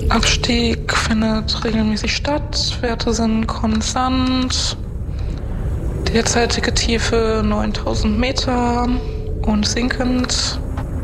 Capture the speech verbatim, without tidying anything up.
Abstieg findet regelmäßig statt. Werte sind konstant. Derzeitige Tiefe neuntausend Meter und sinkend.